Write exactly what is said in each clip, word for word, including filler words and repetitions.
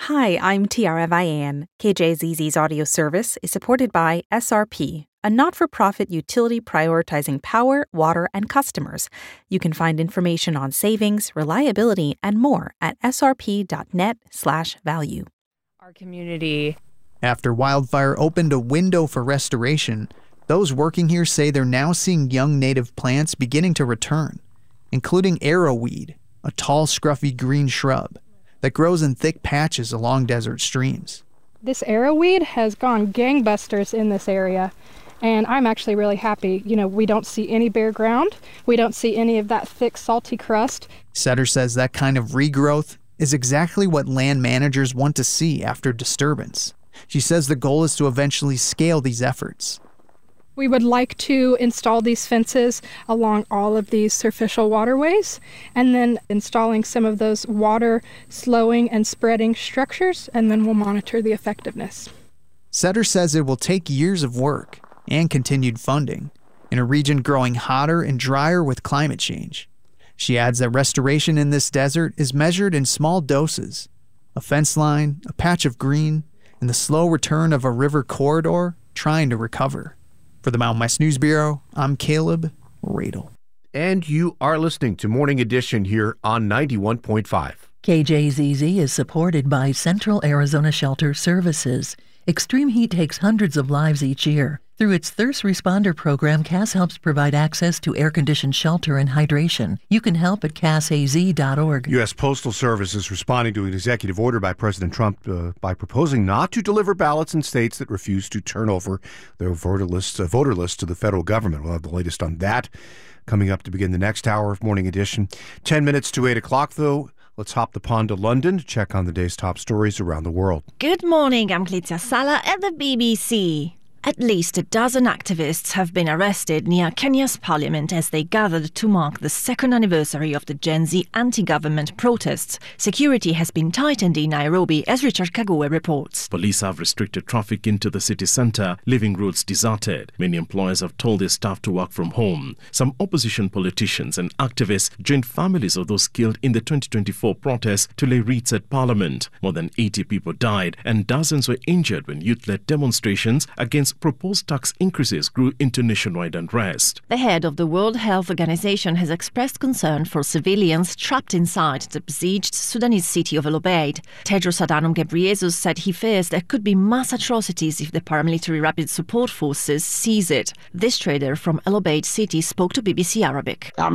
Hi, I'm Tiara Vian. K J Z Z's audio service is supported by S R P, a not-for-profit utility prioritizing power, water, and customers. You can find information on savings, reliability, and more at srp.net slash value. Our community. After wildfire opened a window for restoration, those working here say they're now seeing young native plants beginning to return, including arrowweed, a tall, scruffy green shrub that grows in thick patches along desert streams. This arrowweed has gone gangbusters in this area, and I'm actually really happy. You know, we don't see any bare ground. We don't see any of that thick, salty crust. Setter says that kind of regrowth is exactly what land managers want to see after disturbance. She says the goal is to eventually scale these efforts. We would like to install these fences along all of these superficial waterways, and then installing some of those water slowing and spreading structures, and then we'll monitor the effectiveness. Setter says it will take years of work and continued funding in a region growing hotter and drier with climate change. She adds that restoration in this desert is measured in small doses: a fence line, a patch of green, and the slow return of a river corridor trying to recover. For the Mountain West News Bureau, I'm Caleb Radel. And you are listening to Morning Edition here on ninety-one point five. K J Z Z is supported by Central Arizona Shelter Services. Extreme heat takes hundreds of lives each year. Through its Thirst Responder program, C A S helps provide access to air-conditioned shelter and hydration. You can help at C A S A Z dot org. U S. Postal Service is responding to an executive order by President Trump uh, by proposing not to deliver ballots in states that refuse to turn over their voter lists, uh, voter lists to the federal government. We'll have the latest on that coming up to begin the next hour of Morning Edition. Ten minutes to eight o'clock, though. Let's hop the pond to London to check on the day's top stories around the world. Good morning, I'm Clizia Sala at the B B C. At least a dozen activists have been arrested near Kenya's parliament as they gathered to mark the second anniversary of the Gen Z anti-government protests. Security has been tightened in Nairobi, as Richard Kagoe reports. Police have restricted traffic into the city centre, leaving roads deserted. Many employers have told their staff to work from home. Some opposition politicians and activists joined families of those killed in the twenty twenty-four protests to lay wreaths at parliament. More than eighty people died and dozens were injured when youth-led demonstrations against proposed tax increases grew into nationwide unrest. The head of the World Health Organization has expressed concern for civilians trapped inside the besieged Sudanese city of El Obeid. Tedros Adhanom Ghebreyesus said he fears there could be mass atrocities if the paramilitary rapid support forces seize it. This trader from El Obeid city spoke to B B C Arabic. I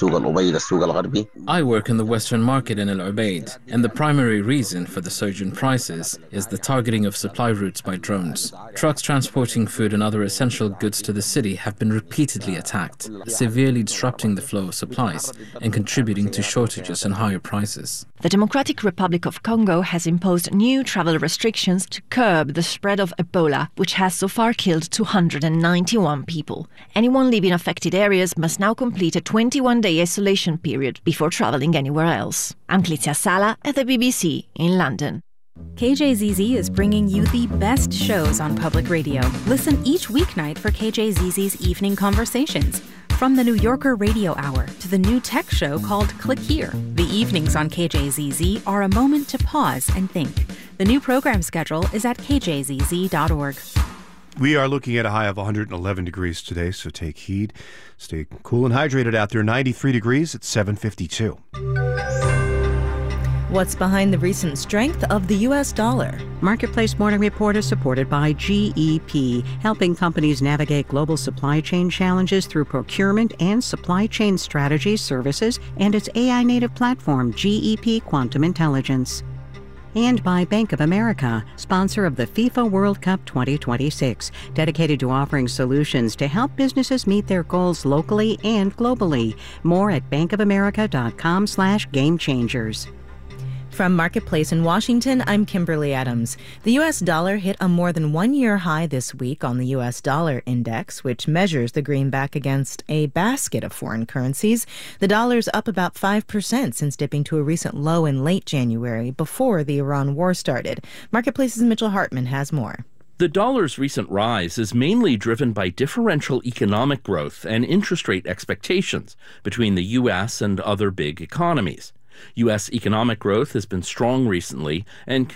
work in the Western market in El Obeid, and the primary reason for the surge in prices is the targeting of supply routes by drones. Trucks transporting food and other essential goods to the city have been repeatedly attacked, severely disrupting the flow of supplies and contributing to shortages and higher prices. The Democratic Republic of Congo has imposed new travel restrictions to curb the spread of Ebola, which has so far killed two hundred ninety-one people. Anyone living in affected areas must now complete a twenty-one day isolation period before traveling anywhere else. I'm Clizia Sala at the B B C in London. K J Z Z is bringing you the best shows on public radio. Listen each weeknight for K J Z Z's Evening Conversations. From the New Yorker Radio Hour to the new tech show called Click Here, the evenings on K J Z Z are a moment to pause and think. The new program schedule is at K J Z Z dot org. We are looking at a high of one hundred eleven degrees today, so take heed. Stay cool and hydrated out there. ninety-three degrees at seven fifty-two. What's behind the recent strength of the U S dollar? Marketplace Morning Report is supported by G E P, helping companies navigate global supply chain challenges through procurement and supply chain strategy services and its A I-native platform, G E P Quantum Intelligence. And by Bank of America, sponsor of the FIFA World Cup twenty twenty-six, dedicated to offering solutions to help businesses meet their goals locally and globally. More at bankofamerica.com slash game changers. From Marketplace in Washington, I'm Kimberly Adams. The U S dollar hit a more than one-year high this week on the U S Dollar Index, which measures the greenback against a basket of foreign currencies. The dollar's up about five percent since dipping to a recent low in late January before the Iran war started. Marketplace's Mitchell Hartman has more. The dollar's recent rise is mainly driven by differential economic growth and interest rate expectations between the U S and other big economies. U S economic growth has been strong recently and